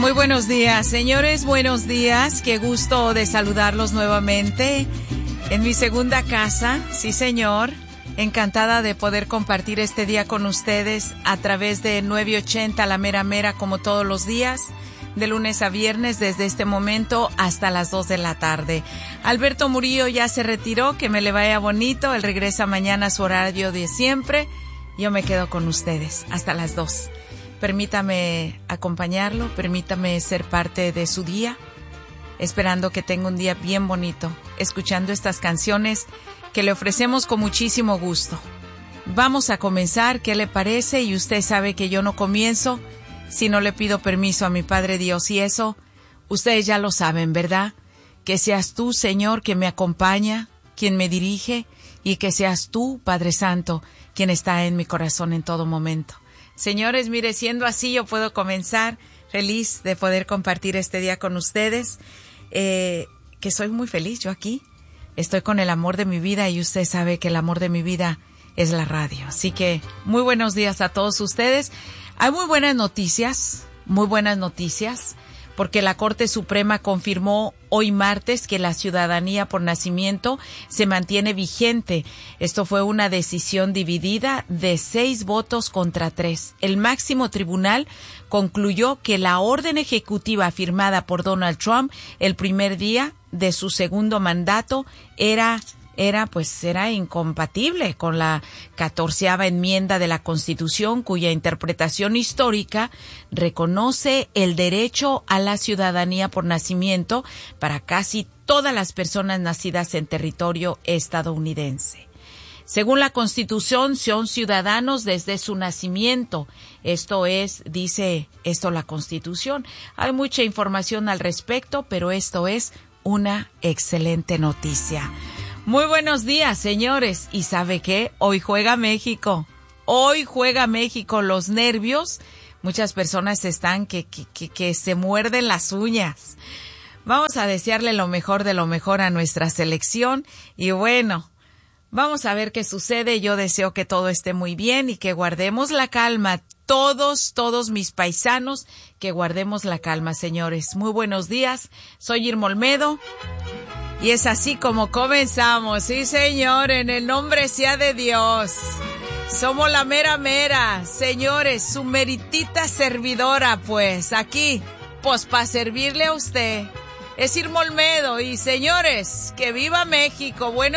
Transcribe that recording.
Muy buenos días, señores, buenos días. Qué gusto de saludarlos nuevamente en mi segunda casa. Sí, señor. Encantada de poder compartir este día con ustedes a través de 980 La Mera Mera, como todos los días, de lunes a viernes, desde este momento hasta las 2 de la tarde. Alberto Murillo ya se retiró, que me le vaya bonito. Él regresa mañana a su horario de siempre. Yo me quedo con ustedes hasta las 2. Permítame acompañarlo, permítame ser parte de su día, esperando que tenga un día bien bonito, escuchando estas canciones que le ofrecemos con muchísimo gusto. Vamos a comenzar, ¿qué le parece? Y usted sabe que yo no comienzo si no le pido permiso a mi Padre Dios, y eso ustedes ya lo saben, ¿verdad? Que seas tú, Señor, que me acompaña, quien me dirige, y que seas tú, Padre Santo, quien está en mi corazón en todo momento. Señores, mire, siendo así, yo puedo comenzar feliz de poder compartir este día con ustedes, que soy muy feliz yo aquí. Estoy con el amor de mi vida y usted sabe que el amor de mi vida es la radio. Así que muy buenos días a todos ustedes. Hay muy buenas noticias, porque la Corte Suprema confirmó hoy martes que la ciudadanía por nacimiento se mantiene vigente. Esto fue una decisión dividida de 6 votos contra 3. El máximo tribunal concluyó que la orden ejecutiva firmada por Donald Trump el primer día de su segundo mandato era incompatible con la 14ª enmienda de la Constitución, cuya interpretación histórica reconoce el derecho a la ciudadanía por nacimiento para casi todas las personas nacidas en territorio estadounidense. Según la Constitución, son ciudadanos desde su nacimiento. Esto es, dice esto la Constitución. Hay mucha información al respecto, pero esto es una excelente noticia. Muy buenos días, señores. ¿Y sabe qué? Hoy juega México. Hoy juega México. Los nervios. Muchas personas están que se muerden las uñas. Vamos a desearle lo mejor de lo mejor a nuestra selección. Y bueno, vamos a ver qué sucede. Yo deseo que todo esté muy bien y que guardemos la calma. Todos mis paisanos, que guardemos la calma, señores. Muy buenos días. Soy Irma Olmedo. Y es así como comenzamos, sí señor, en el nombre sea de Dios. Somos la mera mera, señores, su meritita servidora, pues, aquí, pues para servirle a usted. Es Irma Olmedo y señores, que viva México, bueno.